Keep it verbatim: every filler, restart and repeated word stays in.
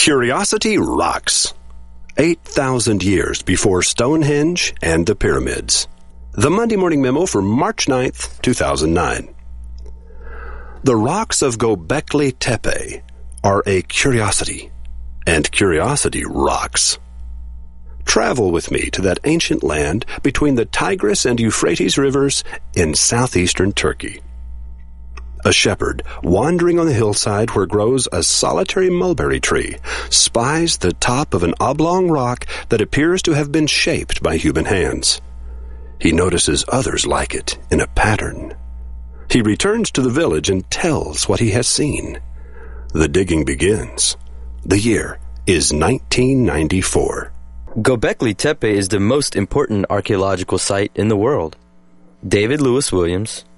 Curiosity rocks. eight thousand years before Stonehenge and the pyramids. The Monday Morning Memo for March ninth, two thousand nine. The rocks of Göbekli Tepe are a curiosity, and curiosity rocks. Travel with me to that ancient land between the Tigris and Euphrates rivers in southeastern Turkey. A shepherd, wandering on the hillside where grows a solitary mulberry tree, spies the top of an oblong rock that appears to have been shaped by human hands. He notices others like it in a pattern. He returns to the village and tells what he has seen. The digging begins. The year is nineteen ninety-four. Göbekli Tepe is the most important archaeological site in the world. David Lewis Williams,